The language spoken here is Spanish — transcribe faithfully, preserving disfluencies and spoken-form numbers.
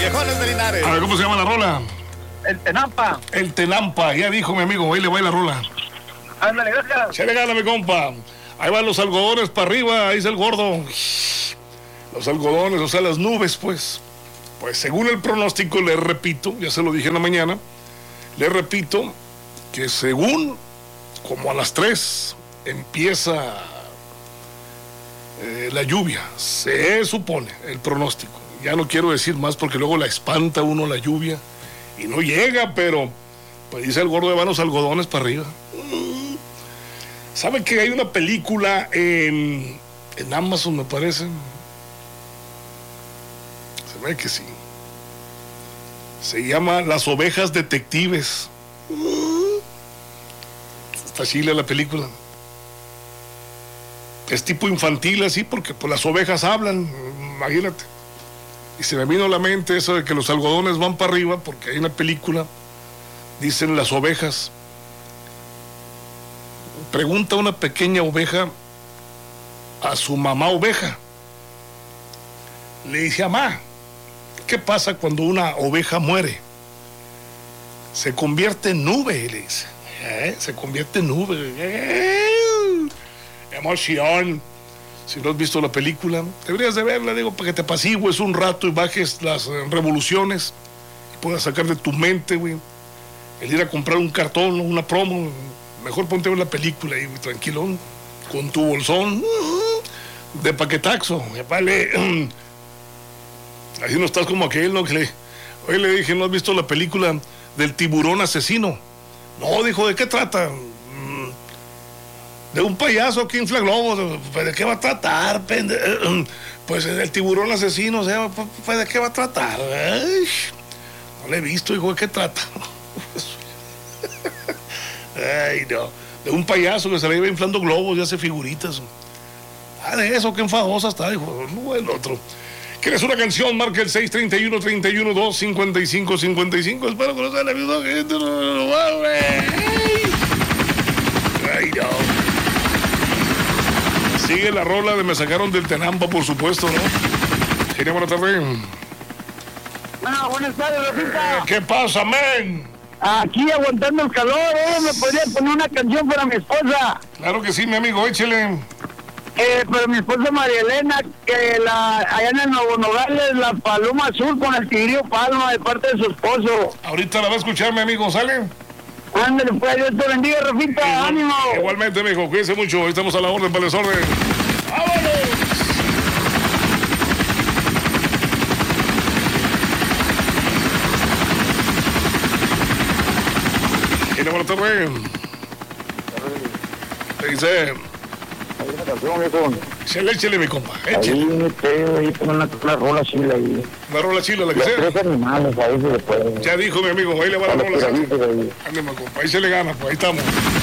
viejones de Linares. A ver, ¿cómo se llama la rola? El Tenampa. El Tenampa, ya dijo mi amigo, ahí le va la rola. Ándale, gracias. Se le gana, mi compa. Ahí van los algodones para arriba, ahí es el gordo. Los algodones, o sea, las nubes, pues. Pues según el pronóstico, le repito, ya se lo dije en la mañana, le repito que según, como a las tres, empieza eh, la lluvia, se supone el pronóstico. Ya no quiero decir más porque luego la espanta uno la lluvia y no llega, pero pues dice el gordo de van los algodones para arriba. ¿Saben que hay una película en, en Amazon, me parece? Se ve que sí. Se llama Las Ovejas Detectives. Está chila la película. Es tipo infantil así, porque pues las ovejas hablan, imagínate. Y se me vino a la mente eso de que los algodones van para arriba, porque hay una película, dicen las ovejas. Pregunta una pequeña oveja a su mamá oveja. Le dice, mamá, ¿qué pasa cuando una oveja muere? Se convierte en nube, le dice. ¿Eh? Se convierte en nube. ¡Eh! Emoción. Si no has visto la película, deberías de verla, digo, para que te apacigues un rato y bajes las eh, revoluciones y puedas sacar de tu mente, güey, el ir a comprar un cartón o una promo. Mejor ponte a ver la película ahí, tranquilón, con tu bolsón de paquetaxo, vale. Así no estás como aquel, ¿no? Que le, hoy le dije, ¿no has visto la película del tiburón asesino? No, dijo, ¿de qué trata? De un payaso que infla globos. ¿De qué va a tratar, pendejo? Pues el tiburón asesino, o sea, pues ¿de qué va a tratar? Ay, no le he visto, hijo, ¿de qué trata? Ay, no. De un payaso que se le iba inflando globos y hace figuritas. Ah, de eso, qué enfadosa está, hijo. No, el otro. ¿Quieres una canción? Marca el seis treinta y uno, treinta y uno, dos, cincuenta y cinco, cincuenta y cinco. Espero que no sea la misma gente. Ay, no. Sigue la rola de Me Sacaron del Tenampa, por supuesto, ¿no? Genia, buenas tardes. Bueno, buenas tardes, Rafita. Eh, ¿Qué pasa, men? Aquí aguantando el calor, ¿eh? ¿Me podría poner una canción para mi esposa? Claro que sí, mi amigo, échele. Eh, pero mi esposa María Elena, que la, allá en el Nuevo Nogales, la Paloma Azul con el Tigrillo Palma de parte de su esposo. Ahorita la va a escuchar, mi amigo, ¿sale? Ándale, pues, Dios te bendiga, Rafita, Igual, ánimo. Igualmente, mijo, cuídense mucho, ahí estamos a la orden para el desorden. ¡Vámonos! Tiene buena tarde. ¿Qué dice? Hay una canción, viejo. Échale, échale, mi compa, Ahí, échale. te, ahí pon una, una rola chila ahí. Una rola chila, la que Los sea. tres animales, ahí se le puede. Ya dijo mi amigo, ahí le va la A los rola. piramides ahí. Ándeme, compa, ahí se le gana, pues ahí estamos.